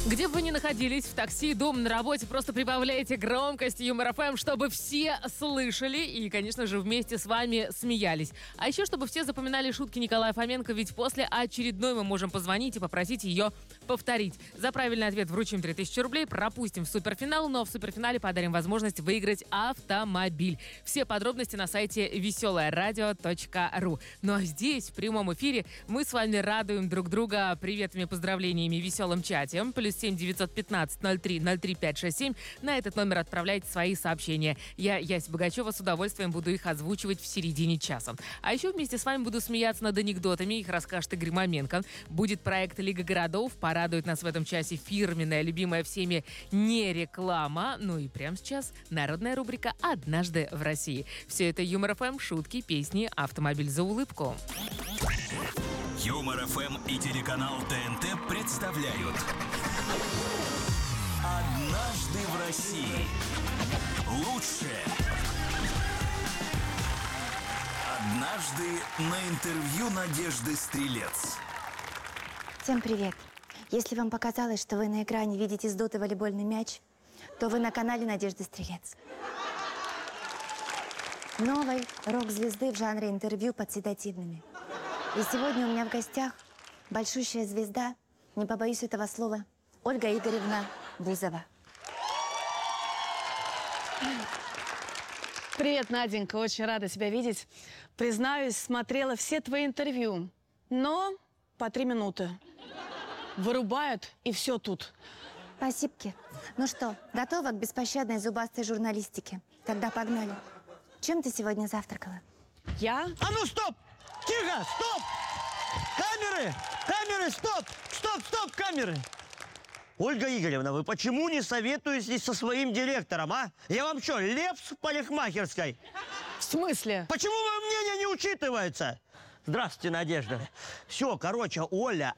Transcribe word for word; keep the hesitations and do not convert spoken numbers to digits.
Где бы вы ни находились, в такси, дома, на работе, просто прибавляйте громкость Юмор эф эм, чтобы все слышали и, конечно же, вместе с вами смеялись. А еще, чтобы все запоминали шутки Николая Фоменко, ведь после очередной мы можем позвонить и попросить ее повторить. За правильный ответ вручим три тысячи рублей, пропустим в суперфинал, но в суперфинале подарим возможность выиграть автомобиль. Все подробности на сайте веселое радио точка ру. Ну а здесь, в прямом эфире, мы с вами радуем друг друга приветами, поздравлениями в веселом чате. Плюс семь девятьсот пятнадцать ноль три ноль три пять шесть семь. На этот номер отправляйте свои сообщения. Я, Яся Богачева, с удовольствием буду их озвучивать в середине часа. А еще вместе с вами буду смеяться над анекдотами. Их расскажет Игорь Маменко. Будет проект «Лига городов». Порадует нас в этом часе фирменная, любимая всеми не реклама. Ну и прямо сейчас народная рубрика «Однажды в России». Все это Юмор эф эм, шутки, песни, автомобиль за улыбку. Юмор эф эм и телеканал тэ эн тэ представляют «Однажды в России». Лучшее. Однажды на интервью Надежды Стрелец. Всем привет! Если вам показалось, что вы на экране видите сдутый волейбольный мяч, то вы на канале Надежды Стрелец. Новой рок-звезды в жанре интервью под седативными. И сегодня у меня в гостях большущая звезда, не побоюсь этого слова, Ольга Игоревна Бузова. Привет, Наденька, очень рада тебя видеть. Признаюсь, смотрела все твои интервью, но по три минуты. Вырубают, и все тут. Спасибо. Ну что, готова к беспощадной зубастой журналистике? Тогда погнали. Чем ты сегодня завтракала? Я? А ну, стоп! Тихо! Стоп! Камеры! Камеры! Стоп! Стоп! Стоп! Камеры! Ольга Игоревна, вы почему не советуетесь со своим директором, а? Я вам что, лев в парикмахерской? В смысле? Почему мое мнение не учитывается? Здравствуйте, Надежда. Все, короче, Оля